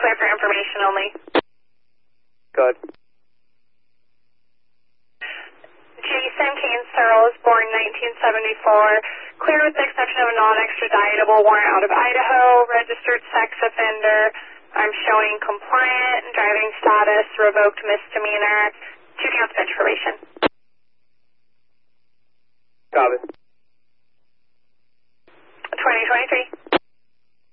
clear for information only. Good. Jason Kane Searle is born 1974, clear with the exception of a non-extraditable warrant out of Idaho, registered sex offender. I'm showing compliant, driving status, revoked misdemeanor, 2 counts of probation.